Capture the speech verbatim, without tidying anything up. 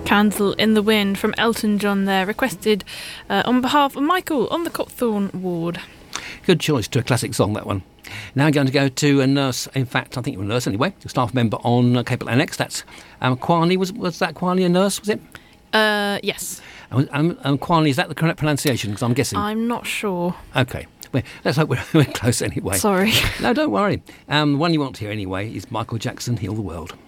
Candle in the Wind from Elton John there, requested uh, on behalf of Michael on the Copthorne ward. Good choice to a classic song, that one. Now I'm going to go to a nurse, in fact, I think you're a nurse anyway, a staff member on uh, Cable N X. That's um, Kwani. Was, was that Kwani a nurse, was it? Uh, yes. Um, um, um, Kwani, is that the correct pronunciation? Because I'm guessing. I'm not sure. OK. Well, let's hope we're, we're close anyway. Sorry. No, don't worry. Um, the one you want to hear anyway is Michael Jackson, Heal the World.